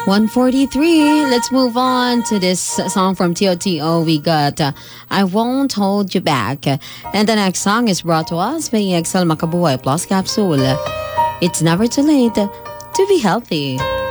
143. Let's move on to this song from TOTO. We got I Won't Hold You Back. And the next song is brought to us by EXL Makabuhay Plus Capsule. It's never too late to be healthy.